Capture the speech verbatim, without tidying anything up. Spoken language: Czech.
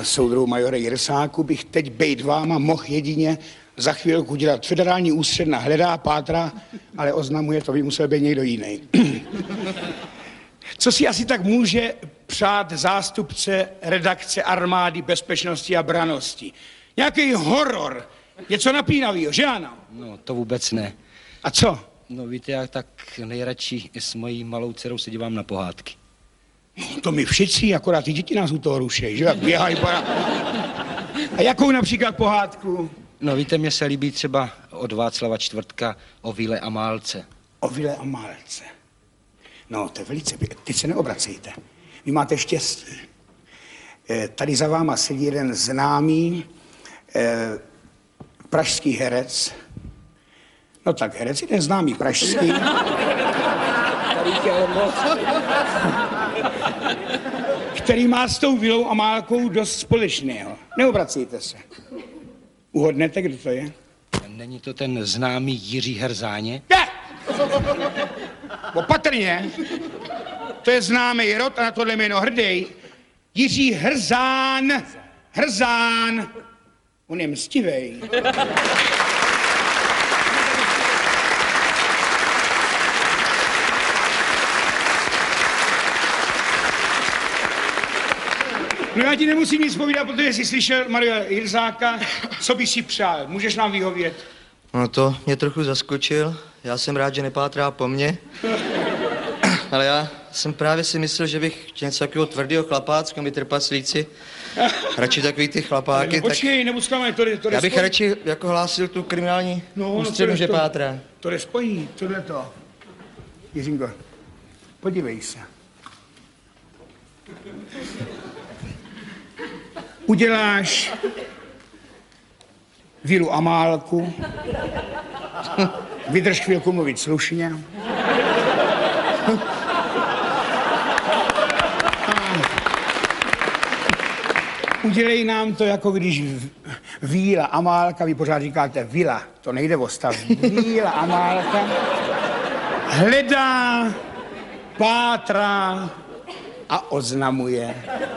soudruhu majore Jirsáku, bych teď bejt váma mohl jedině za chvilku dělat. Federální ústředna hledá, pátrá, ale oznamuje, to by musel být někdo jiný. Co si asi tak může přát zástupce redakce armády bezpečnosti a brannosti? Nějaký horor, něco napínavýho, že ano? No, to vůbec ne. A co? No víte, já tak nejradši s mojí malou dcerou se dívám na pohádky. No, to my všichni, akorát ty děti nás u toho rušejí, že? Jak běhají po... A jakou například pohádku? No víte, mně se líbí třeba od Václava Čtvrtka o Vile a Málce. O Vile a Málce. No, to je velice... Teď se neobracejte. Vy máte štěstí. E, tady za váma sedí jeden známý e, pražský herec. No tak herec, jeden známý pražský. Který má s tou Vilou a Málkou dost společného. Neobracejte se. Uhodnete, kdo to je? Není to ten známý Jiří Herzáně? Je! Opatrně. To je známý rod a na tohle jméno hrdý. Jiří Hrzán. Hrzán. On je mstivej. No já ti nemusím nic povídat, protože jsi slyšel Maria Jirsáka, co by si přál. Můžeš nám vyhovět? No to mě trochu zaskočil. Já jsem rád, že nepátrá po mně. Ale já jsem právě si myslel, že bych chtěl něco takového tvrdého chlapácka, my trpaslíci. Radši takový ty chlapáky. No, počkej, tak... nemuskáme, to jde, to jde Já bych spojit. radši jako hlásil tu kriminální no, ústřednu, no, že to, pátrá. To jde spojí, tohle to. Jiřinko, podívej se. Uděláš Vilu a Málku, vydrž chvilku mluvit slušně. Udělej nám to, jako když Víla a Málka, vy pořád říkáte Vila, to nejde o stav. Víla a Málka hledá, pátrá a oznamuje.